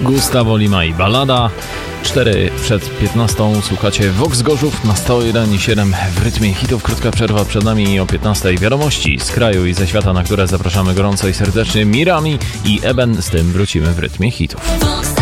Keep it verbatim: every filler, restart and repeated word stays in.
Gustavo Lima i Balada. cztery przed piętnastą słuchacie Vox Gorzów na sto jeden i siedem w rytmie hitów. Krótka przerwa przed nami, o piętnastej wiadomości z kraju i ze świata, na które zapraszamy gorąco i serdecznie. Mirami i Eben, z tym wrócimy w rytmie hitów.